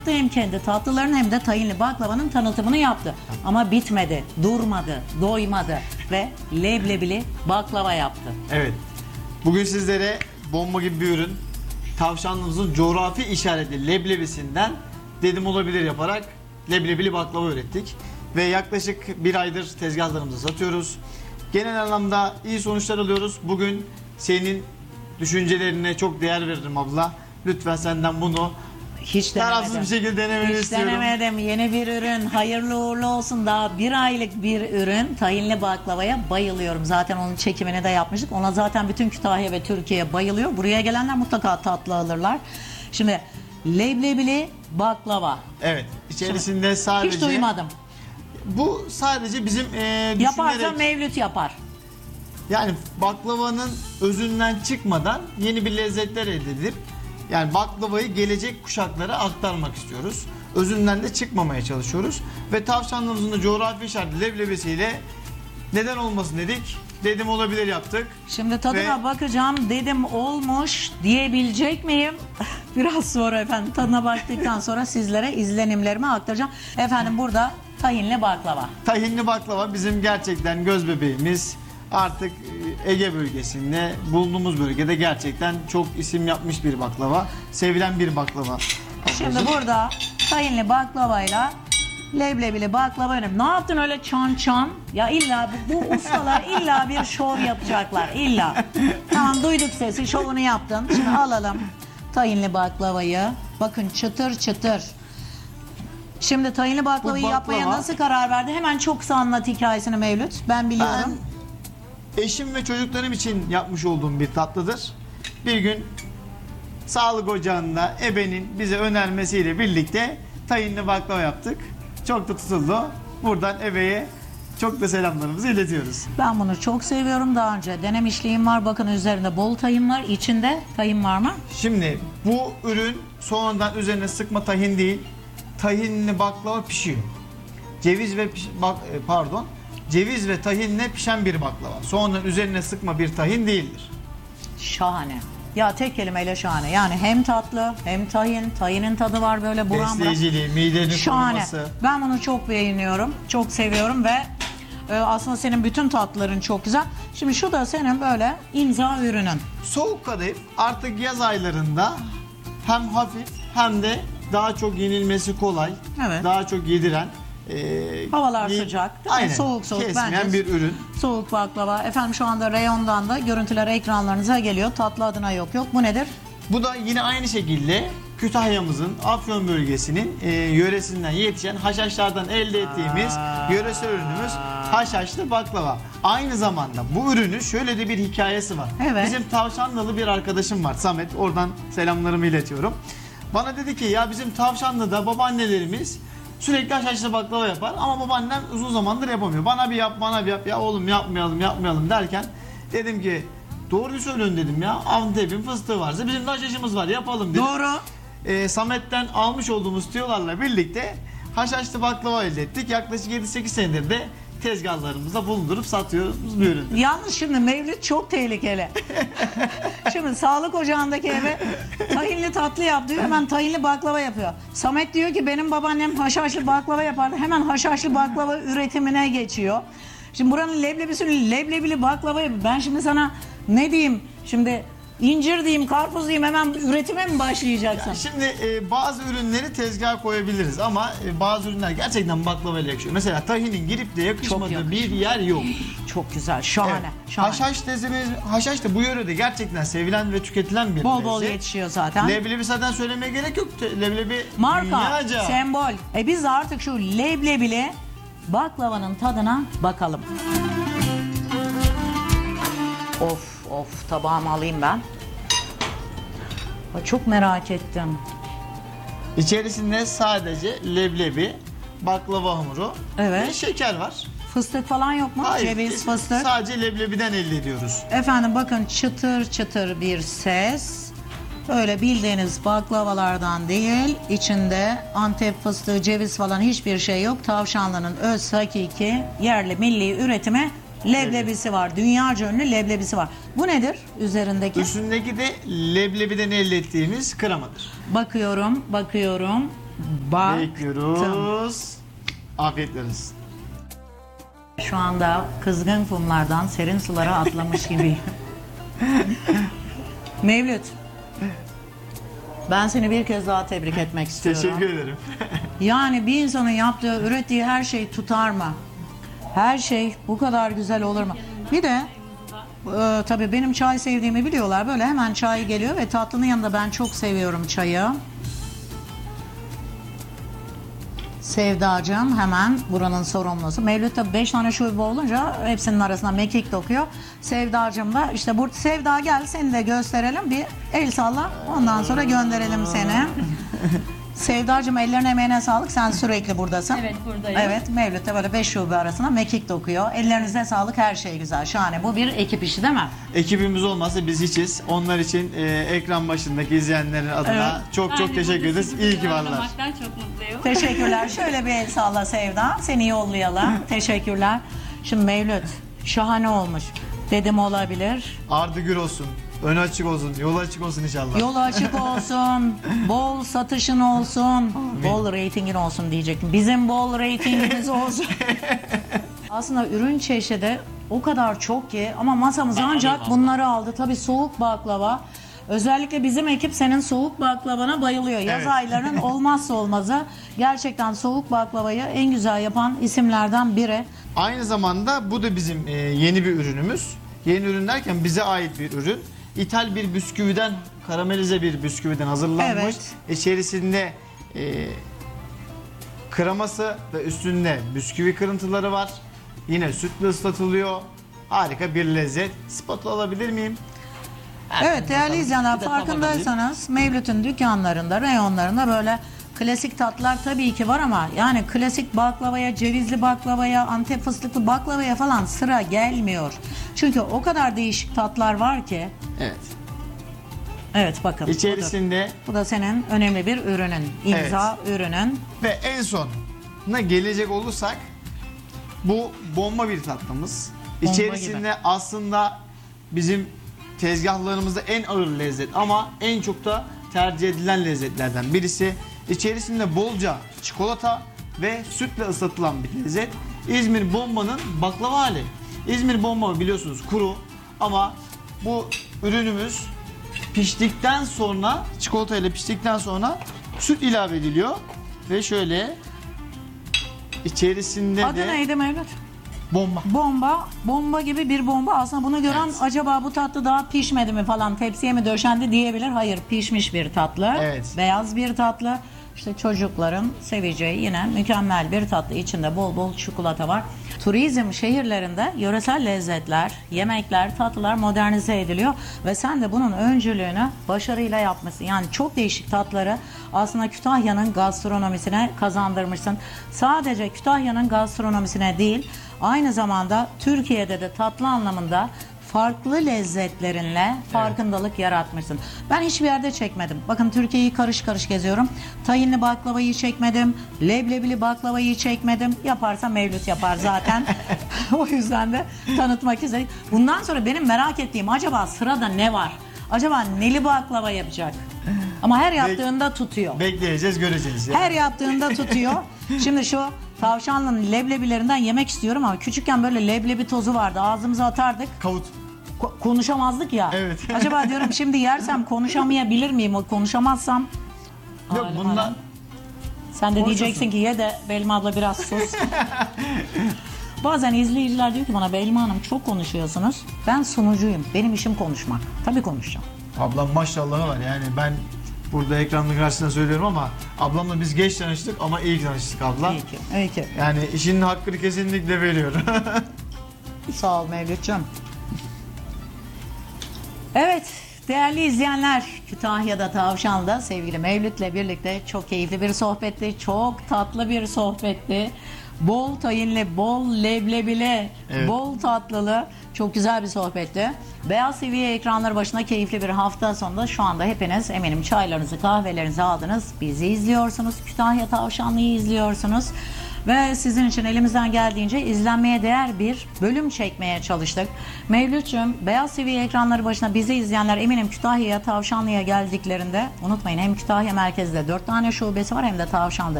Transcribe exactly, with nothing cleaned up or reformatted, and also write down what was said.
hem kendi tatlıların hem de tahinli baklavanın tanıtımını yaptı. Ama bitmedi, durmadı, doymadı ve leblebili baklava yaptı. Evet. Bugün sizlere bomba gibi bir ürün, tavşanlımızın coğrafi işaretli leblebisinden dedim olabilir yaparak leblebili baklava ürettik. Ve yaklaşık bir aydır tezgahlarımızı satıyoruz. Genel anlamda iyi sonuçlar alıyoruz. Bugün senin düşüncelerine çok değer veririm abla. Lütfen senden bunu Hiç tarafsız denemedim. bir şekilde denemeni Hiç istiyorum. denemedim. Yeni bir ürün. Hayırlı uğurlu olsun. Daha bir aylık bir ürün. Tahinli baklavaya bayılıyorum. Zaten onun çekimini de yapmıştık. Ona zaten bütün Kütahya ve Türkiye bayılıyor. Buraya gelenler mutlaka tatlı alırlar. Şimdi leblebili baklava. Evet. İçerisinde sadece... Hiç duymadım. Bu sadece bizim e, Yaparsa düşünerek... Mevlüt yapar. Yani baklavanın özünden çıkmadan yeni bir lezzetler elde edip yani baklavayı gelecek kuşaklara aktarmak istiyoruz. Özünden de çıkmamaya çalışıyoruz. Ve tavşanlımızın da coğrafi işaretli leblebisiyle neden olmasın dedik. Dedim olabilir yaptık. Şimdi tadına Ve- bakacağım. Dedim olmuş diyebilecek miyim? Biraz sonra efendim tadına baktıktan sonra sizlere izlenimlerimi aktaracağım. Efendim burada tahinli baklava. Tahinli baklava bizim gerçekten göz bebeğimiz. Artık e, Ege bölgesinde bulunduğumuz bölgede gerçekten çok isim yapmış bir baklava. Sevilen bir baklava. Şimdi burada tahinli baklavayla leblebili baklava önemli. Ne yaptın öyle çan çan? Ya illa bu, bu ustalar illa bir şov yapacaklar. İlla. Tamam duyduk sesi, şovunu yaptın. Şimdi alalım tahinli baklavayı. Bakın çıtır çıtır. Şimdi tahinli baklavayı Bu baklava- yapmaya nasıl karar verdi? Hemen çok kısa anlat hikayesini Mevlüt. Ben biliyorum. Ben eşim ve çocuklarım için yapmış olduğum bir tatlıdır. Bir gün sağlık ocağında ebenin bize önermesiyle birlikte tahinli baklava yaptık. Çok da tutuldu. Buradan ebeye çok da selamlarımızı iletiyoruz. Ben bunu çok seviyorum. Daha önce denemişliğim var. Bakın üzerinde bol tahin var. İçinde tahin var mı? Şimdi bu ürün sonradan üzerine sıkma tahin değil, tahinli baklava pişiyor. Ceviz ve piş- bak e, pardon, ceviz ve tahinle pişen bir baklava. Sonradan üzerine sıkma bir tahin değildir. Şahane. Ya tek kelimeyle şahane. Yani hem tatlı hem tahin. Tahinin tadı var böyle buram buram. Besleyiciliği, midenin Şahane. koruması. Ben bunu çok beğeniyorum. Çok seviyorum ve e, aslında senin bütün tatlıların çok güzel. Şimdi şu da senin böyle imza ürünün. Soğuk kadayıf artık yaz aylarında hem hafif hem de daha çok yenilmesi kolay, Evet. daha çok yediren. e, Havalar ye- sıcak, değil mi? Aynen. Soğuk soğuk Kesmeyen bence. bir ürün. Soğuk baklava. Efendim şu anda reyondan da görüntüler ekranlarınıza geliyor. Tatlı adına yok yok. Bu nedir? Bu da yine aynı şekilde Kütahya'mızın Afyon bölgesinin e, yöresinden yetişen haşhaşlardan elde ettiğimiz yöresel ürünümüz haşhaşlı baklava. Aynı zamanda bu ürünün şöyle de bir hikayesi var. Evet. Bizim Tavşanlılı bir arkadaşım var, Samet. Oradan selamlarımı iletiyorum. Bana dedi ki ya bizim Tavşanlı'da babaannelerimiz sürekli haşhaşlı baklava yapar ama babaannem uzun zamandır yapamıyor. Bana bir yap, bana bir yap. Ya oğlum yapmayalım, yapmayalım derken dedim ki doğruyu söylüyorsun dedim ya. Antep'in fıstığı varsa bizim de haşhaşımız var, yapalım dedim. Doğru. Ee, Samet'ten almış olduğumuz tüyolarla birlikte haşhaşlı baklava elde ettik. Yaklaşık yedi sekiz senedir de tezgahlarımızda bulundurup satıyoruz bu ürünü. Yalnız şimdi Mevlüt çok tehlikeli. Şimdi sağlık ocağındaki eve tahinli tatlı yap diyor. Hemen tahinli baklava yapıyor. Samet diyor ki benim babaannem haşhaşlı baklava yapardı. Hemen haşhaşlı baklava üretimine geçiyor. Şimdi buranın leblebisini leblebili baklava yapıyor. Ben şimdi sana ne diyeyim? Şimdi incir diyeyim, karpuz diyeyim, hemen üretime mi başlayacaksın? Şimdi e, bazı ürünleri tezgaha koyabiliriz ama e, bazı ürünler gerçekten baklavayla yakışıyor. Mesela tahinin girip de yakışmadığı yakışıyor. bir yer yok. Çok güzel, şahane. Evet. şahane. Haşhaş dediğimiz, haşhaş da bu yörede gerçekten sevilen ve tüketilen bir Bol bol lezzet. yetişiyor zaten. Leblebi zaten söylemeye gerek yok. Te- Leblebi Marka, dünyaca. sembol. E biz de artık şu leblebili baklavanın tadına bakalım. Of of tabağımı alayım ben. Ay, çok merak ettim. İçerisinde sadece leblebi, baklava hamuru Evet. ve şeker var. Fıstık falan yok mu? Hayır, Ceviz, biz fıstık. sadece leblebiden elde ediyoruz. Efendim bakın çıtır çıtır bir ses. Öyle bildiğiniz baklavalardan değil. İçinde Antep fıstığı, ceviz falan hiçbir şey yok. Tavşanlı'nın öz hakiki yerli milli üretimi leblebisi var. Dünyaca ünlü leblebisi var. Bu nedir üzerindeki? Üstündeki de leblebiden elde ettiğimiz kremadır. Bakıyorum, bakıyorum. Bak. Bekliyoruz. Afiyetler olsun. Şu anda kızgın kumlardan serin sulara atlamış gibi. Mevlüt. Ben seni bir kez daha tebrik etmek istiyorum. Teşekkür ederim. Yani bir insanın yaptığı, ürettiği her şey tutar mı? Her şey bu kadar güzel olur mu? Bir de e, tabii benim çay sevdiğimi biliyorlar. Böyle hemen çay geliyor ve tatlının yanında ben çok seviyorum çayı. Sevdacığım hemen buranın sorumlusu. Mevlüt'te beş tane şube olunca hepsinin arasına mekik dokuyor. Sevdacığım da işte burada Sevda gel seni de gösterelim. Bir el salla ondan sonra gönderelim seni. Sevdacığım ellerine emeğine sağlık. Sen sürekli buradasın. Evet, buradayım. Evet, Mevlüt'te böyle beş şube arasına mekik dokuyor. Ellerinize sağlık, her şey güzel. Şahane. Bu bir ekip işi değil mi? Ekibimiz olmazsa biz hiçiz. Onlar için e, ekran başındaki izleyenlerin adına Evet. çok çok Ben de teşekkür burada ederiz. sizi İyi ki varlar. ağırlamaktan çok mutluyum. Teşekkürler. Şöyle bir el salla Sevda. Seni yollayalım. Teşekkürler. Şimdi Mevlüt şahane olmuş. Dedim olabilir. Ardı gür olsun. Önü açık olsun. Yolu açık olsun inşallah. Yol açık olsun. Bol satışın olsun. Bol reytingin olsun diyecektim. Bizim bol reytingimiz olsun. Aslında ürün çeşidi o kadar çok ki ama masamız ancak bunları aldı. Tabii soğuk baklava. Özellikle bizim ekip senin soğuk baklavana bayılıyor. Yaz Evet. aylarının olmazsa olmazı. Gerçekten soğuk baklavayı en güzel yapan isimlerden biri. Aynı zamanda bu da bizim e, yeni bir ürünümüz. Yeni ürün derken bize ait bir ürün. İthal bir bisküviden, karamelize bir bisküviden hazırlanmış. Evet. İçerisinde e, kreması ve üstünde bisküvi kırıntıları var. Yine sütle ıslatılıyor. Harika bir lezzet. Spot alabilir miyim? Evet değerli izleyenler, Bir de tabak farkındaysanız Mevlüt'ün dükkanlarında, reyonlarında böyle klasik tatlar tabii ki var ama yani klasik baklavaya, cevizli baklavaya, Antep fıstıklı baklavaya falan sıra gelmiyor. Çünkü o kadar değişik tatlar var ki. Evet. Evet bakın. budur. İçerisinde Bu da senin önemli bir ürünün. İmza ürünün. ve en sonuna gelecek olursak bu bomba bir tatlımız. Bomba İçerisinde gibi. aslında bizim tezgahlarımızda en ağır lezzet ama en çok da tercih edilen lezzetlerden birisi. İçerisinde bolca çikolata ve sütle ıslatılan bir lezzet. İzmir bombanın baklava hali. İzmir bomba biliyorsunuz kuru ama bu ürünümüz piştikten sonra, çikolata ile piştikten sonra süt ilave ediliyor ve şöyle içerisinde Adı de neydi Mevlüt? bomba. Bomba. Bomba gibi bir bomba. Aslında bunu gören Evet. acaba bu tatlı daha pişmedi mi falan, tepsiye mi döşendi diyebilir. Hayır, pişmiş bir tatlı. Evet. Beyaz bir tatlı. İşte çocukların seveceği yine mükemmel bir tatlı. İçinde bol bol çikolata var. Turizm şehirlerinde yöresel lezzetler, yemekler, tatlılar modernize ediliyor ve sen de bunun öncülüğünü başarıyla yapmışsın. Yani çok değişik tatları aslında Kütahya'nın gastronomisine kazandırmışsın. Sadece Kütahya'nın gastronomisine değil, aynı zamanda Türkiye'de de tatlı anlamında farklı lezzetlerinle farkındalık yaratmışsın. Ben hiçbir yerde çekmedim. Bakın Türkiye'yi karış karış geziyorum. Tahinli baklavayı çekmedim. Leblebili baklavayı çekmedim. Yaparsa Mevlüt yapar zaten. O yüzden de tanıtmak istedik. Bundan sonra benim merak ettiğim acaba sırada ne var? Acaba neli baklava yapacak? Ama her yaptığında tutuyor. Bekleyeceğiz, göreceğiz. Yani. Her yaptığında tutuyor. Şimdi şu tavşanlının leblebilerinden yemek istiyorum ama küçükken böyle leblebi tozu vardı. Ağzımıza atardık. Kavut. Ko- konuşamazdık ya. Evet. Acaba diyorum şimdi yersem konuşamayabilir miyim? O konuşamazsam. Yok Halim bundan halim. Sen de diyeceksin ki ye de Belma abla biraz sus. Bazen izleyiciler diyor ki bana Belma Hanım çok konuşuyorsunuz. Ben sunucuyum. Benim işim konuşmak. Tabii konuşacağım. ablam maşallahı var yani ben burada ekranın karşısında söylüyorum ama ablamla biz geç tanıştık ama iyi ki tanıştık abla. İyi ki. İyi ki. Yani işinin hakkını kesinlikle veriyor. Sağ ol Mevlüt'cüğüm. Evet değerli izleyenler, Kütahya'da Tavşan'da sevgili Mevlüt'le birlikte çok keyifli bir sohbetti. Çok tatlı bir sohbetti. Bol tayinli, bol leblebili, Evet. bol tatlılı çok güzel bir sohbetti. Beyaz T V ekranları başında keyifli bir hafta sonunda şu anda hepiniz eminim çaylarınızı kahvelerinizi aldınız. Bizi izliyorsunuz. Kütahya Tavşanlı'yı izliyorsunuz. Ve sizin için elimizden geldiğince izlenmeye değer bir bölüm çekmeye çalıştık. Mevlüt'cüğüm, Beyaz T V ekranları başına bizi izleyenler eminim Kütahya'ya, Tavşanlı'ya geldiklerinde unutmayın, hem Kütahya merkezde dört tane şubesi var hem de Tavşan'da